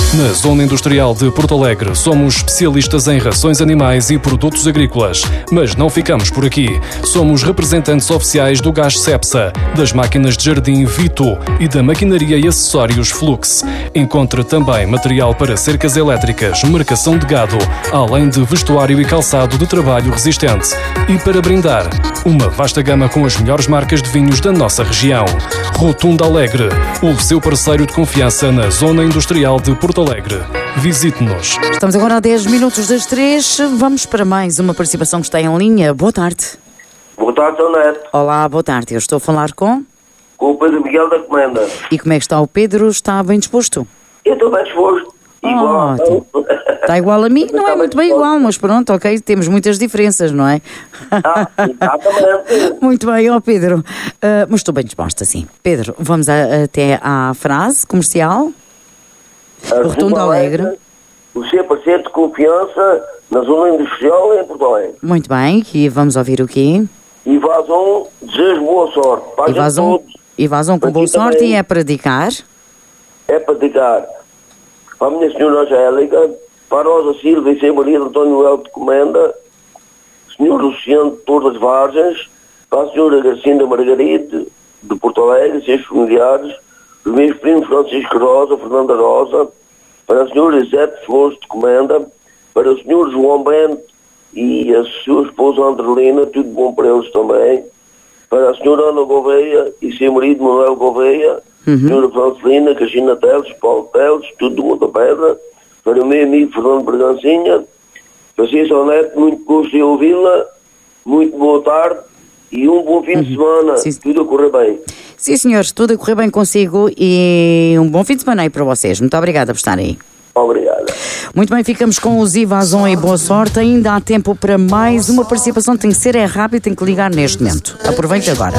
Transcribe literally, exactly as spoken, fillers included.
Na Zona Industrial de Porto Alegre, somos especialistas em rações animais e produtos agrícolas. Mas não ficamos por aqui. Somos representantes oficiais do gás Cepsa, das máquinas de jardim Vito e da maquinaria e acessórios Flux. Encontre também material para cercas elétricas, marcação de gado, além de vestuário e calçado de trabalho resistente. E para brindar, uma vasta gama com as melhores marcas de vinhos da nossa região. Rotunda Alegre, o seu parceiro de confiança na Zona Industrial de Porto Alegre. Visite-nos. Estamos agora a dez minutos das três. Vamos para mais uma participação que está em linha. Boa tarde. Boa tarde, São Neto. Olá, boa tarde. Eu estou a falar com... Com o Pedro Miguel da Comenda. E como é que está o Pedro? Está bem disposto? Eu estou bem disposto. Igual. Oh, está igual a mim? Não é muito bem igual, mas pronto, ok. Temos muitas diferenças, não é? Ah, exatamente. Muito bem, ó Pedro. Uh, mas estou bem disposta, sim. Pedro, vamos a, até à frase comercial. Rotunda Alegre. O seu parceiro de confiança na Zona Industrial em Porto Alegre. Muito bem, e vamos ouvir o quê? E vazam, desejo boa sorte. E vazam, e vazam com boa sorte e é para dedicar? É para dedicar para a minha senhora Angélica, para a Rosa Silva e Sê Maria de António Noel de Comenda, senhor Luciano de Torres das Vargens, para a senhora Garcinda Margaride, de Porto Alegre, seus familiares, os meus primos Francisco Rosa, Fernanda Rosa, para a senhora Elisete Flores de Comenda, para o senhor João Bento e a sua esposa Andrelina, tudo bom para eles também, para a senhora Ana Gouveia e seu marido Manuel Gouveia, uhum. a senhora Francelina, Caixina Teles, Paulo Teles, tudo do Monte da Pedra, para o meu amigo Fernando Bergancinha, para si, São Neto, muito gosto de ouvi-la, muito boa tarde e um bom fim uhum. de semana, Sim. tudo a correr bem. Sim, senhores, tudo a correr bem consigo e um bom fim de semana aí para vocês. Muito obrigada por estarem aí. Obrigada. Muito bem, ficamos com os Ivazon e boa sorte. Ainda há tempo para mais uma participação. Tem que ser é rápido, tem que ligar neste momento. Aproveite agora.